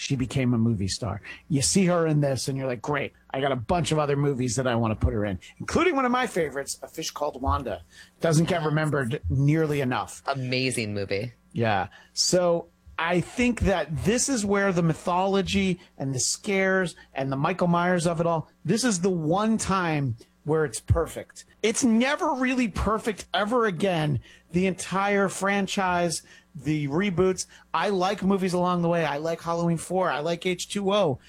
she became a movie star. You see her in this and you're like, great, I got a bunch of other movies that I want to put her in, including one of my favorites, A Fish Called Wanda. Doesn't get remembered nearly enough. Amazing movie. Yeah. So I think that this is where the mythology and the scares and the Michael Myers of it all, this is the one time where it's perfect. It's never really perfect ever again. The entire franchise, the reboots. I like movies along the way. I like Halloween 4. I like H2O.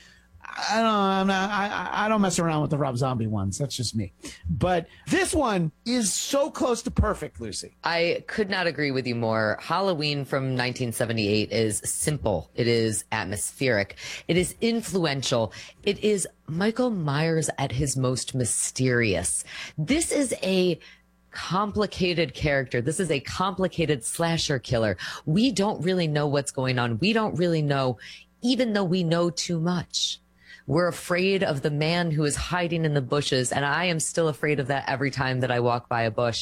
I don't mess around with the Rob Zombie ones. That's just me. But this one is so close to perfect, Lucy. I could not agree with you more. Halloween from 1978 is simple. It is atmospheric. It is influential. It is Michael Myers at his most mysterious. This is a complicated character. This is a complicated slasher killer. We don't really know what's going on. We don't really know, even though we know too much. We're afraid of the man who is hiding in the bushes, and I am still afraid of that every time that I walk by a bush.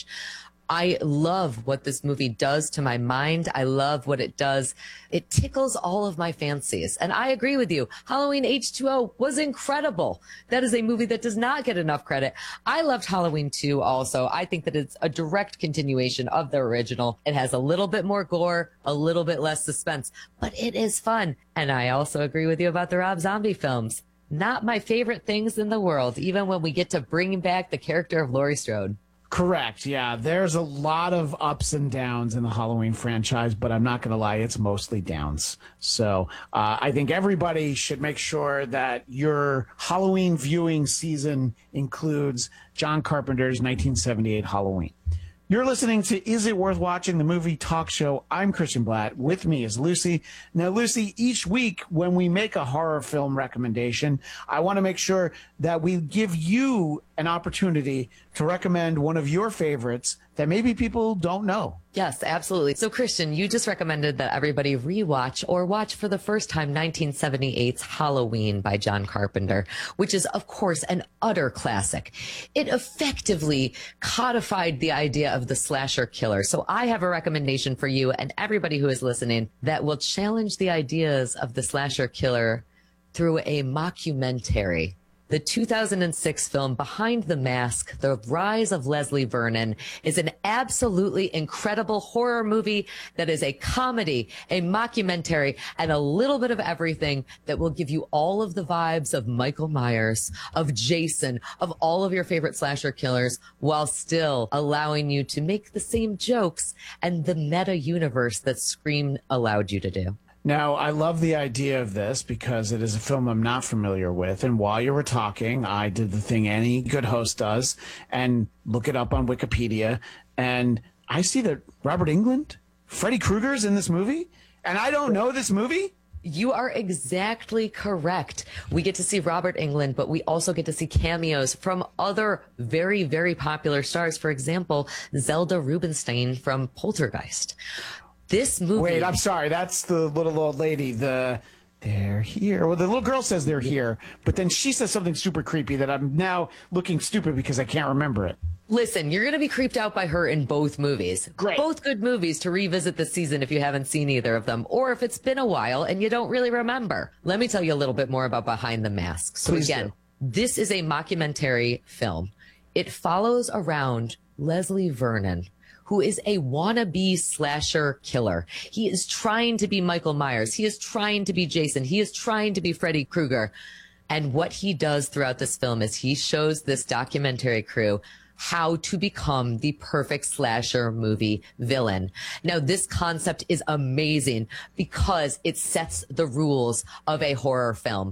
I love what this movie does to my mind. I love what it does. It tickles all of my fancies. And I agree with you. Halloween H2O was incredible. That is a movie that does not get enough credit. I loved Halloween 2 also. I think that it's a direct continuation of the original. It has a little bit more gore, a little bit less suspense, but it is fun. And I also agree with you about the Rob Zombie films. Not my favorite things in the world, even when we get to bring back the character of Laurie Strode. Correct. Yeah, there's a lot of ups and downs in the Halloween franchise, but I'm not going to lie, it's mostly downs. So I think everybody should make sure that your Halloween viewing season includes John Carpenter's 1978 Halloween. You're listening to Is It Worth Watching, the movie talk show. I'm Christian Blatt. With me is Lucy. Now, Lucy, each week when we make a horror film recommendation, I want to make sure that we give you an opportunity to recommend one of your favorites that maybe people don't know. Yes, absolutely. So, Christian, you just recommended that everybody rewatch or watch for the first time 1978's Halloween by John Carpenter, which is, of course, an utter classic. It effectively codified the idea of the slasher killer. So I have a recommendation for you and everybody who is listening that will challenge the ideas of the slasher killer through a mockumentary. The 2006 film Behind the Mask, The Rise of Leslie Vernon, is an absolutely incredible horror movie that is a comedy, a mockumentary, and a little bit of everything that will give you all of the vibes of Michael Myers, of Jason, of all of your favorite slasher killers, while still allowing you to make the same jokes and the meta universe that Scream allowed you to do. Now, I love the idea of this because it is a film I'm not familiar with. And while you were talking, I did the thing any good host does and look it up on Wikipedia. And I see that Robert Englund, Freddy Krueger's in this movie. And I don't know this movie. You are exactly correct. We get to see Robert Englund, but we also get to see cameos from other very, very popular stars. For example, Zelda Rubinstein from Poltergeist. This movie... Wait, I'm sorry. That's the little old lady. They're here. Well, the little girl says they're here, but then she says something super creepy that I'm now looking stupid because I can't remember it. Listen, you're going to be creeped out by her in both movies. Great. Both good movies to revisit this season if you haven't seen either of them, or if it's been a while and you don't really remember. Let me tell you a little bit more about Behind the Mask. So Please again, this is a mockumentary film. It follows around Leslie Vernon, who is a wannabe slasher killer. He is trying to be Michael Myers. He is trying to be Jason. He is trying to be Freddy Krueger. And what he does throughout this film is he shows this documentary crew how to become the perfect slasher movie villain. Now, this concept is amazing because it sets the rules of a horror film.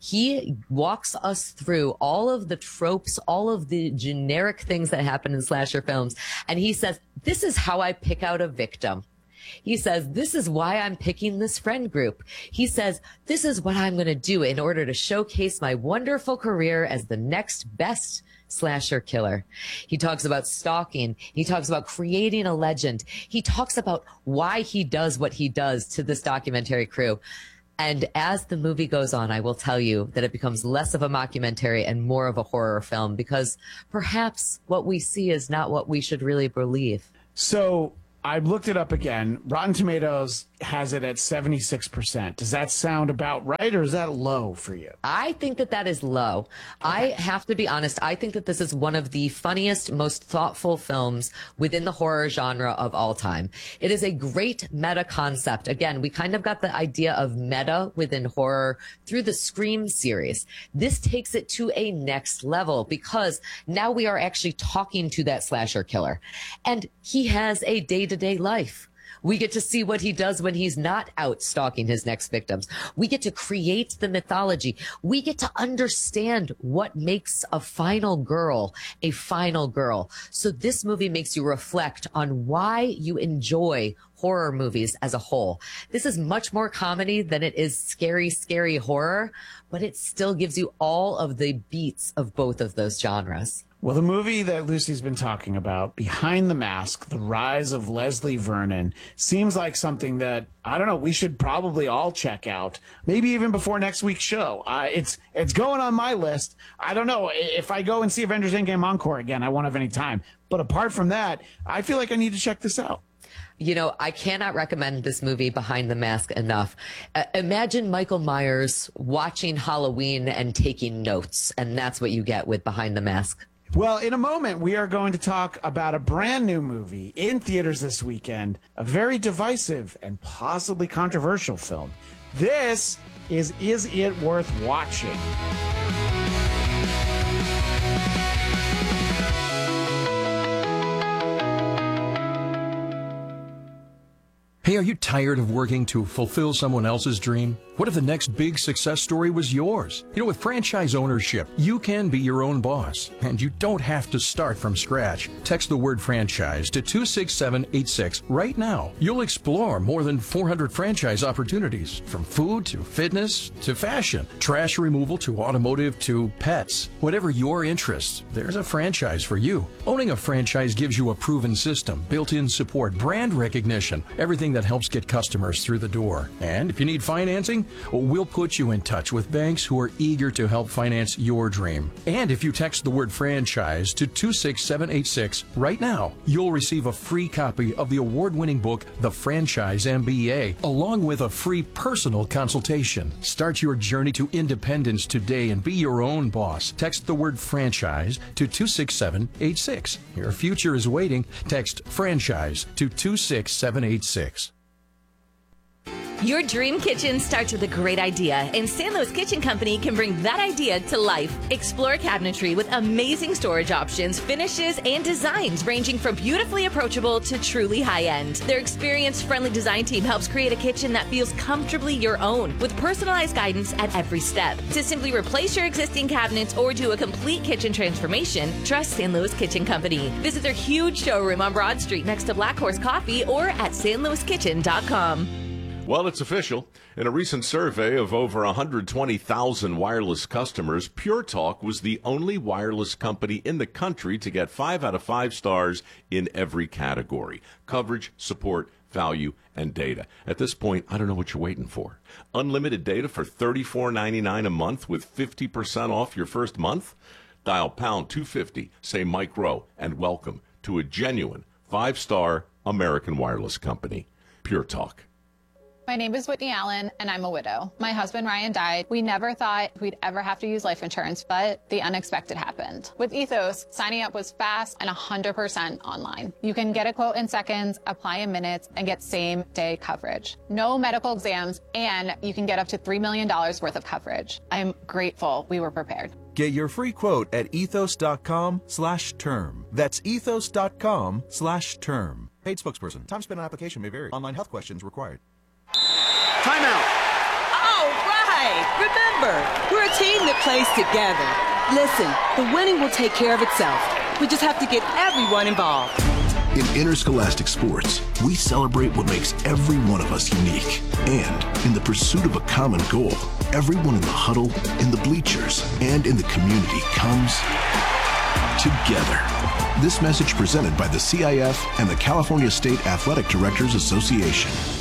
He walks us through all of the tropes, all of the generic things that happen in slasher films. And he says, this is how I pick out a victim. He says, this is why I'm picking this friend group. He says, this is what I'm going to do in order to showcase my wonderful career as the next best slasher killer. He talks about stalking. He talks about creating a legend. He talks about why he does what he does to this documentary crew. And as the movie goes on, I will tell you that it becomes less of a mockumentary and more of a horror film because perhaps what we see is not what we should really believe. So I looked it up again. Rotten Tomatoes has it at 76%. Does that sound about right, or is that low for you? I think that is low. Okay. I have to be honest. I think that this is one of the funniest, most thoughtful films within the horror genre of all time. It is a great meta concept. Again, we kind of got the idea of meta within horror through the Scream series. This takes it to a next level because now we are actually talking to that slasher killer, and he has a day-to-day life. We get to see what he does when he's not out stalking his next victims. We get to create the mythology. We get to understand what makes a final girl a final girl. So this movie makes you reflect on why you enjoy horror movies as a whole. This is much more comedy than it is scary, scary horror, but it still gives you all of the beats of both of those genres. Well, the movie that Lucy's been talking about, Behind the Mask, The Rise of Leslie Vernon, seems like something that, I don't know, we should probably all check out, maybe even before next week's show. It's going on my list. I don't know. If I go and see Avengers Endgame Encore again, I won't have any time. But apart from that, I feel like I need to check this out. You know, I cannot recommend this movie, Behind the Mask, enough. Imagine Michael Myers watching Halloween and taking notes, and that's what you get with Behind the Mask. Well, in a moment, we are going to talk about a brand new movie in theaters this weekend, a very divisive and possibly controversial film. This is It Worth Watching? Hey, are you tired of working to fulfill someone else's dream? What if the next big success story was yours? You know, with franchise ownership, you can be your own boss, and you don't have to start from scratch. Text the word franchise to 26786 right now. You'll explore more than 400 franchise opportunities, from food to fitness to fashion, trash removal to automotive to pets. Whatever your interests, there's a franchise for you. Owning a franchise gives you a proven system, built-in support, brand recognition, everything that helps get customers through the door. And if you need financing, we'll put you in touch with banks who are eager to help finance your dream. And if you text the word franchise to 26786 right now, you'll receive a free copy of the award-winning book, The Franchise MBA, along with a free personal consultation. Start your journey to independence today and be your own boss. Text the word franchise to 26786. Your future is waiting. Text franchise to 26786. Your dream kitchen starts with a great idea, and San Luis Kitchen Company can bring that idea to life. Explore cabinetry with amazing storage options, finishes, and designs ranging from beautifully approachable to truly high-end. Their experienced, friendly design team helps create a kitchen that feels comfortably your own, with personalized guidance at every step. To simply replace your existing cabinets or do a complete kitchen transformation, trust San Luis Kitchen Company. Visit their huge showroom on Broad Street next to Black Horse Coffee or at sanluiskitchen.com. Well, it's official. In a recent survey of over 120,000 wireless customers, Pure Talk was the only wireless company in the country to get 5 out of 5 stars in every category: coverage, support, value, and data. At this point, I don't know what you're waiting for. Unlimited data for $34.99 a month with 50% off your first month? Dial pound 250, say Mike Rowe, and welcome to a genuine 5-star American wireless company. Pure Talk. My name is Whitney Allen, and I'm a widow. My husband, Ryan, died. We never thought we'd ever have to use life insurance, but the unexpected happened. With Ethos, signing up was fast and 100% online. You can get a quote in seconds, apply in minutes, and get same-day coverage. No medical exams, and you can get up to $3 million worth of coverage. I'm grateful we were prepared. Get your free quote at ethos.com/term. That's ethos.com/term. Paid spokesperson. Time spent on application may vary. Online health questions required. Timeout. All right. Remember, we're a team that plays together. Listen, the winning will take care of itself. We just have to get everyone involved. In interscholastic sports, we celebrate what makes every one of us unique. And in the pursuit of a common goal, everyone in the huddle, in the bleachers, and in the community comes together. This message presented by the CIF and the California State Athletic Directors Association.